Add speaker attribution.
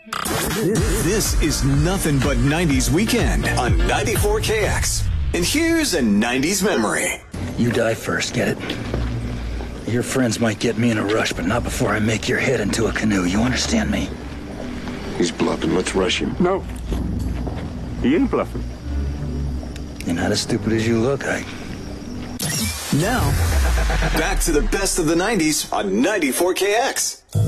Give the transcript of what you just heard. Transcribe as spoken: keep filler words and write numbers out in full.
Speaker 1: This is nothing but nineties weekend on ninety-four K X. And here's a nineties memory.
Speaker 2: You die first, get it? Your friends might get me in a rush, but not before I make your head into a canoe. You understand me?
Speaker 3: He's bluffing. Let's rush him.
Speaker 4: No. He ain't bluffing.
Speaker 2: You're not as stupid as you look, Ike.
Speaker 1: Now, back to the best of the nineties on ninety-four K X.